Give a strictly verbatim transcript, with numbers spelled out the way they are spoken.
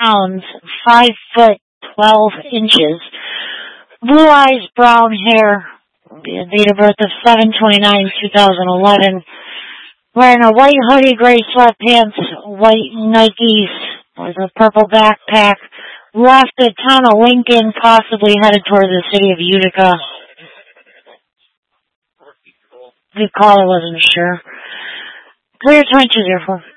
pounds, five foot twelve inches, blue eyes, brown hair, date of birth of seven twenty-nine two thousand eleven, wearing a white hoodie, gray sweatpants, white Nikes with a purple backpack, left the town of Lincoln, possibly headed toward the city of Utica. The caller wasn't sure. Clear twenty-two zero four.